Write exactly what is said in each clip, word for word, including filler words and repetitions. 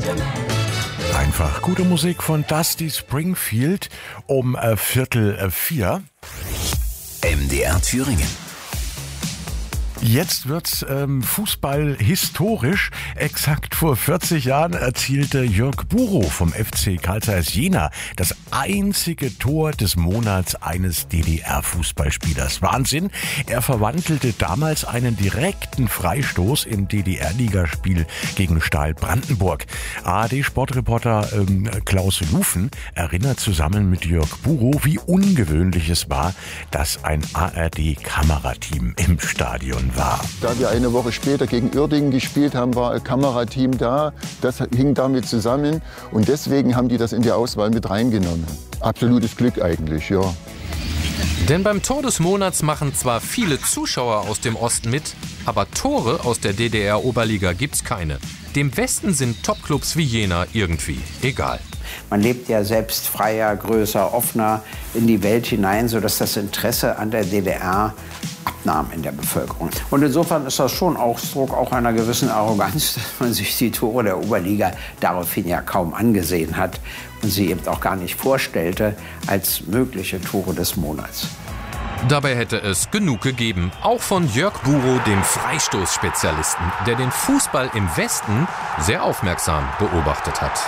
Einfach gute Musik von Dusty Springfield um äh, Viertel äh, vier. M D R Thüringen. Jetzt wird's ähm, Fußball historisch. Exakt vor vierzig Jahren erzielte Jörg Buro vom F C Carl Zeiss Jena das einzige Tor des Monats eines D D R-Fußballspielers. Wahnsinn! Er verwandelte damals einen direkten Freistoß im D D R-Ligaspiel gegen Stahl Brandenburg. A R D-Sportreporter ähm, Klaus Lufen erinnert zusammen mit Jörg Buro, wie ungewöhnlich es war, dass ein A R D-Kamerateam im Stadion war. Da wir eine Woche später gegen Uerdingen gespielt haben, war ein Kamerateam da. Das hing damit zusammen und deswegen haben die das in die Auswahl mit reingenommen. Absolutes Glück eigentlich, ja. Denn beim Tor des Monats machen zwar viele Zuschauer aus dem Osten mit, aber Tore aus der D D R-Oberliga gibt's keine. Dem Westen sind Topclubs wie Jena irgendwie egal. Man lebt ja selbst freier, größer, offener in die Welt hinein, sodass das Interesse an der D D R abnahm in der Bevölkerung. Und insofern ist das schon Ausdruck auch einer gewissen Arroganz, dass man sich die Tore der Oberliga daraufhin ja kaum angesehen hat und sie eben auch gar nicht vorstellte als mögliche Tore des Monats. Dabei hätte es genug gegeben, auch von Jörg Buro, dem Freistoßspezialisten, der den Fußball im Westen sehr aufmerksam beobachtet hat.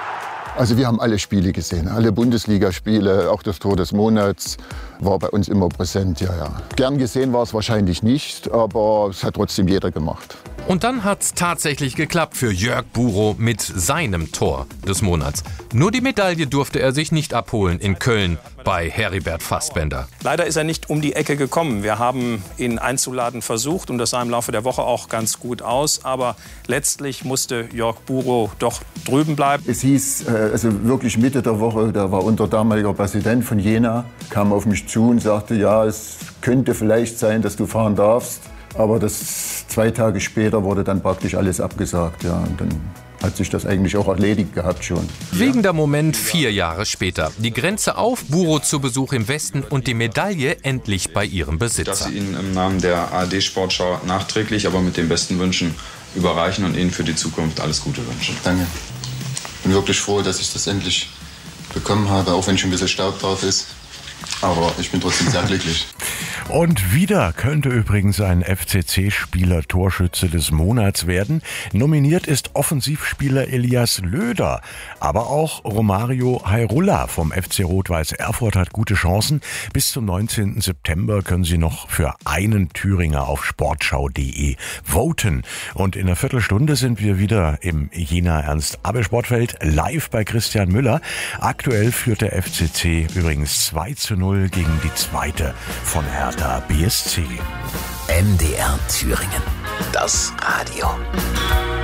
Also wir haben alle Spiele gesehen, alle Bundesligaspiele, auch das Tor des Monats war bei uns immer präsent, ja, ja. Gern gesehen war es wahrscheinlich nicht, aber es hat trotzdem jeder gemacht. Und dann hat's tatsächlich geklappt für Jörg Buro mit seinem Tor des Monats. Nur die Medaille durfte er sich nicht abholen in Köln bei Heribert Fassbender. Leider ist er nicht um die Ecke gekommen. Wir haben ihn einzuladen versucht und das sah im Laufe der Woche auch ganz gut aus. Aber letztlich musste Jörg Buro doch drüben bleiben. Es hieß, also wirklich Mitte der Woche, da war unser damaliger Präsident von Jena, kam auf mich zu und sagte, ja, es könnte vielleicht sein, dass du fahren darfst. Aber das zwei Tage später wurde dann praktisch alles abgesagt. Ja, und dann hat sich das eigentlich auch erledigt gehabt schon. Wegen der Moment vier Jahre später. Die Grenze auf, Buro zu Besuch im Westen und die Medaille endlich bei ihrem Besitzer. Dass Sie Ihnen im Namen der A R D-Sportschau nachträglich, aber mit den besten Wünschen überreichen und Ihnen für die Zukunft alles Gute wünschen. Danke. Ich bin wirklich froh, dass ich das endlich bekommen habe, auch wenn schon ein bisschen Staub drauf ist. Aber ich bin trotzdem sehr glücklich. Und wieder könnte übrigens ein F C C-Spieler Torschütze des Monats werden. Nominiert ist Offensivspieler Elias Löder. Aber auch Romario Hairulla vom F C Rot-Weiß Erfurt hat gute Chancen. Bis zum neunzehnten September können Sie noch für einen Thüringer auf sportschau punkt de voten. Und in einer Viertelstunde sind wir wieder im Jena Ernst-Abel-Sportfeld live bei Christian Müller. Aktuell führt der F C C übrigens zwei zu null gegen die zweite von Hertha B S C. M D R Thüringen. Das Radio.